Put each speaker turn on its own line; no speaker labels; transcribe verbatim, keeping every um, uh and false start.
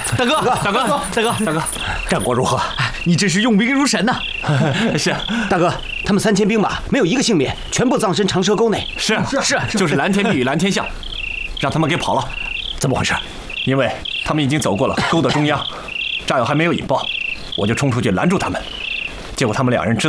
大哥，大哥，大哥，大哥，
战果如何？
你真是用兵如神呐！
是，
大哥，他们三千兵马没有一个幸免，全部葬身长蛇沟内。
是
是，
就是蓝天帝与蓝天象，让他们给跑了。
怎么回事？
因为他们已经走过了沟的中央，炸药还没有引爆，我就冲出去拦住他们。结果他们两人知道